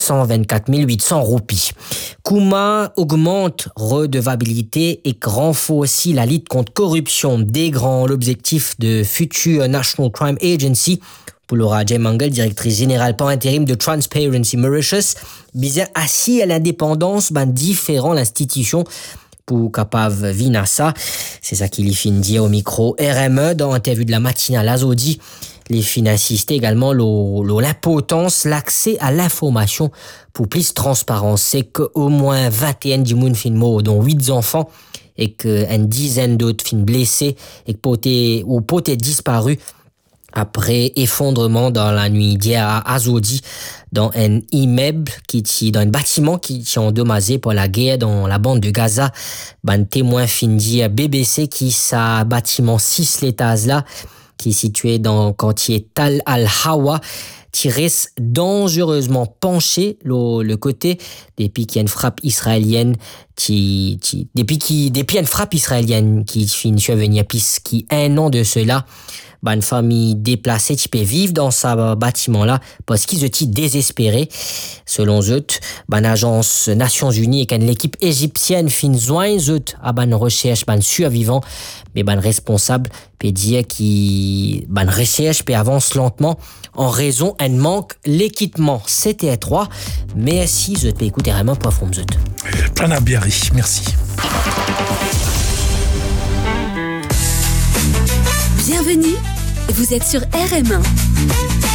124 800 roupies. Kouma augmente redevabilité et renforce aussi la lutte contre corruption des grands. L'objectif de future National Crime Agency pour Laura J. Mangle, directrice générale par intérim de Transparency Mauritius, vise assis à l'indépendance différentes institutions pour capable vina ça. C'est ça qu'il y fin dire au micro RME dans l'interview de la matinale Azodi. Les fins insistent également l'importance, l'accès à l'information pour plus de transparence. C'est qu'au moins 21 du monde fin mort, dont 8 enfants, et qu'une dizaine d'autres fin blessés, et que peut-être disparus après effondrement dans la nuit d'hier à Azodi, dans un immeuble dans un bâtiment qui est endommagé par la guerre dans la bande de Gaza. Un témoin fin dire BBC qui sa bâtiment 6 l'étage là, qui est situé dans le quartier Tal al-Hawa, reste dangereusement penché le côté depuis qu'il y a une frappe israélienne depuis une frappe israélienne qui finit survenir puisqu'il un an de cela une famille déplacée qui peut vivre dans ce bâtiment là parce qu'ils étaient désespérés. Selon eux, agence Nations Unies et l'équipe égyptienne fin joint à une recherche survivant, mais responsable peut dire qui recherche peut avance lentement en raison d'un manque l'équipement. C'était 3 mais si je peux écouter vraiment pas from zut. Prana Biari, merci. Bienvenue, vous êtes sur RM1.